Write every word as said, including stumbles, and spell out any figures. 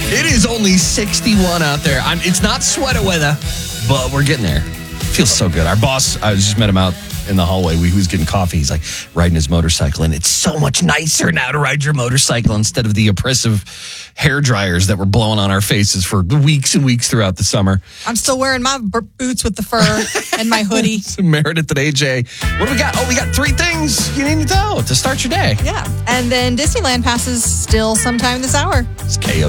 It is only sixty-one out there. I'm, it's not sweater weather, but we're getting there. Feels so good. Our boss, I just met him out in the hallway. We, he was getting coffee. He's like riding his motorcycle, and it's so much nicer now to ride your motorcycle instead of the oppressive hair dryers that were blowing on our faces for weeks and weeks throughout the summer. I'm still wearing my b- boots with the fur and my hoodie. Meredith and A J. What do we got? Oh, we got three things you need to know to start your day. Yeah. And then Disneyland passes still sometime this hour. It's K O